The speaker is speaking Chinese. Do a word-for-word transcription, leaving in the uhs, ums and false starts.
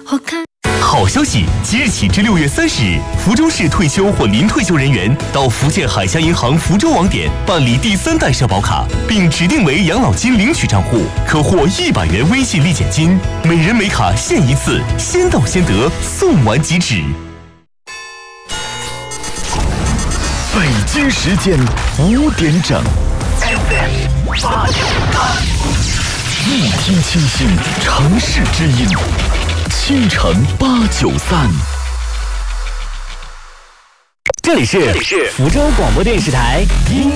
好消息！即日起至六月三十日，福州市退休或临退休人员到福建海峡银行福州网点办理第三代社保卡，并指定为养老金领取账户，可获一百元微信立减金，每人每卡限一次，先到先得，送完即止。 北京时间五点整 ，F M 八九三，一听清新城市之音，清晨八九三。 这里是福州广播电视台音